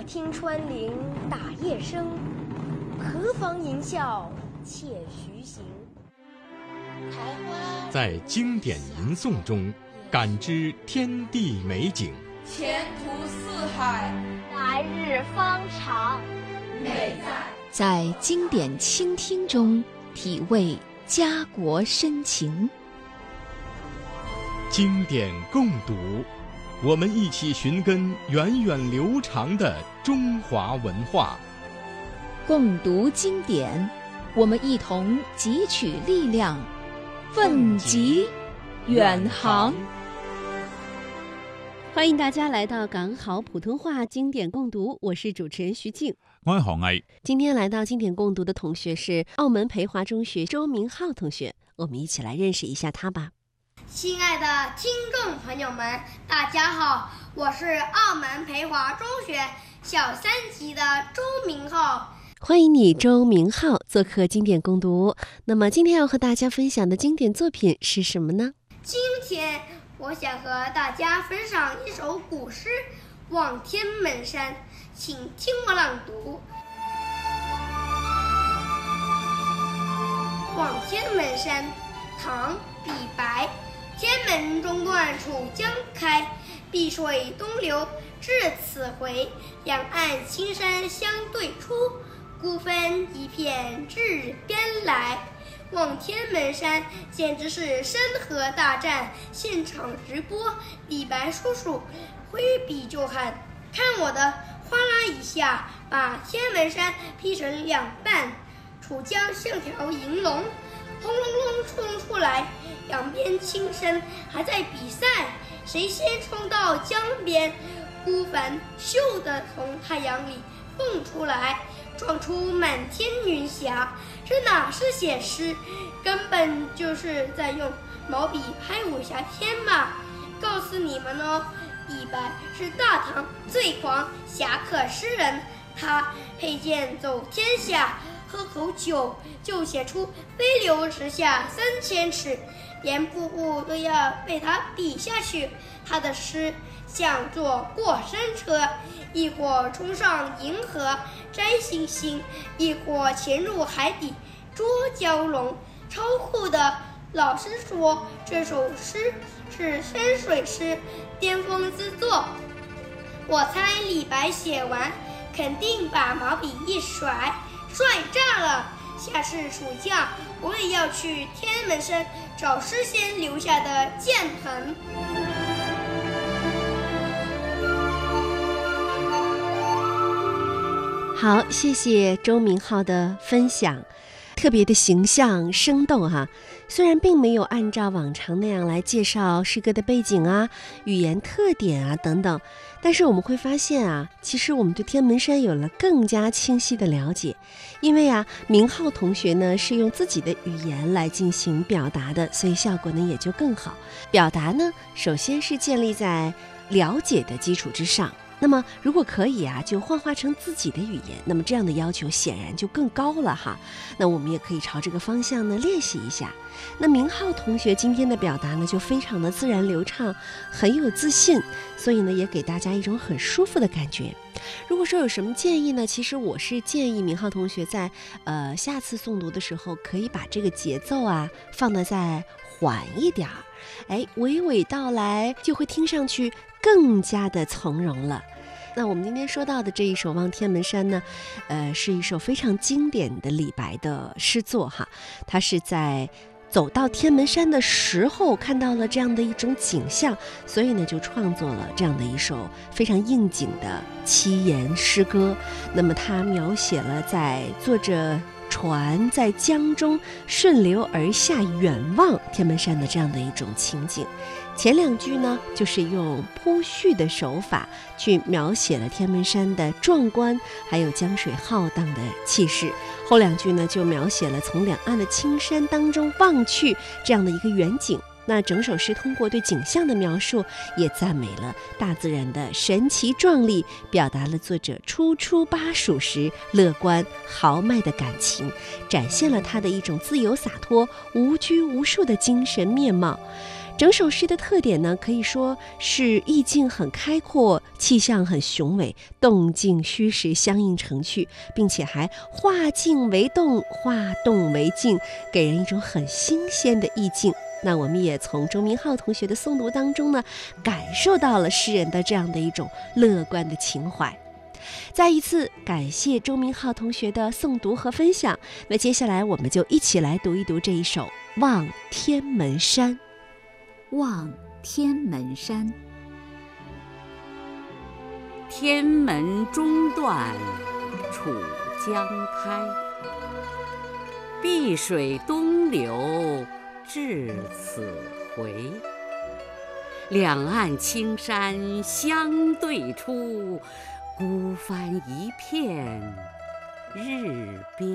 听穿林打叶声，何妨吟啸且徐行。 在经典吟诵中感知天地美景， 前途似海， 来日方长。 美在经典倾听中体味家国深情。 经典共读，我们一起寻根源远流长的中华文化。 共读经典，我们一同汲取力量，奋楫远航。 欢迎大家来到港好普通话经典共读，我是主持人徐静， 我係何毅。 今天来到经典共读的同学是澳门培华中学周明浩同学，我们一起来认识一下他吧。 亲爱的听众朋友们，大家好，我是澳门培华中学小三级的周明浩。 欢迎你周明浩做客经典共读。那么今天要和大家分享的经典作品是什么呢？ 今天我想和大家分享一首古诗《望天门山》，请听我朗读。望天门山，唐·李白。天门中断楚江开，碧水东流至此回。两岸青山相对出，孤帆一片至边来。望天门山简直是山河大战现场直播，李白叔叔挥笔就喊，看我的，哗啦一下把天门山劈成两半，楚江像条银龙，轰隆隆冲出来，两边青山还在比赛，谁先冲到江边。孤帆咻地从太阳里蹦出来，撞出满天云霞。这哪是写诗，根本就是在用毛笔拍武侠片嘛！告诉你们哦，李白是大唐最狂侠客诗人，他佩剑走天下，喝口酒就写出飞流直下3000尺，连瀑布都要被他比下去。他的诗像坐过山车，一会冲上银河摘星星，一会潜入海底捉蛟龙，超酷的。老师说这首诗是山水诗巅峰之作，我猜李白写完肯定把毛笔一甩，帅炸了。下次暑假我也要去天门山找诗仙留下的剑痕。 好，谢谢周明浩的分享，特别的形象生动哈。虽然并没有按照往常那样来介绍诗歌的背景啊、语言特点啊等等，但是我们会发现啊，其实我们对天门山有了更加清晰的了解。因为啊，明浩同学呢是用自己的语言来进行表达的，所以效果呢也就更好。表达呢，首先是建立在了解的基础之上。那么如果可以啊，就幻化成自己的语言，那么这样的要求显然就更高了哈。那我们也可以朝这个方向呢练习一下。那明浩同学今天的表达呢就非常的自然流畅，很有自信，所以呢也给大家一种很舒服的感觉。如果说有什么建议呢，其实我是建议明浩同学在下次诵读的时候可以把这个节奏啊放得再缓一点儿，娓娓道来就会听上去更加的从容了。那我们今天说到的这一首《望天门山》呢，是一首非常经典的李白的诗作哈。他是在走到天门山的时候看到了这样的一种景象，所以呢就创作了这样的一首非常应景的七言诗歌。那么他描写了在坐着船在江中顺流而下远望天门山的这样的一种情景。前两句呢就是用铺叙的手法去描写了天门山的壮观，还有江水浩荡的气势。后两句呢就描写了从两岸的青山当中望去这样的一个远景。那整首诗通过对景象的描述，也赞美了大自然的神奇壮丽，表达了作者初出巴蜀时乐观豪迈的感情，展现了他的一种自由洒脱、无拘无束的精神面貌。 整首诗的特点呢，可以说是意境很开阔，气象很雄伟，动静虚实相映成趣，并且还化静为动，化动为静，给人一种很新鲜的意境。那我们也从周明浩同学的诵读当中呢，感受到了诗人的这样的一种乐观的情怀。再一次感谢周明浩同学的诵读和分享。那接下来我们就一起来读一读这一首《望天门山》。 望天门山，天门中断楚江开，碧水东流至此回。两岸青山相对出，孤帆一片日边。